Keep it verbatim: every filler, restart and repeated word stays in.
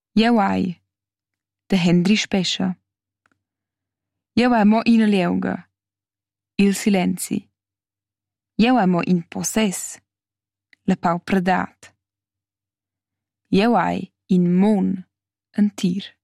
Jeu hai, da Henry Spescha. Jeu hai mo ina lieuga, il silenzi. Jeu hai mo in possess, la paupradat. Jeu hai in mon entir.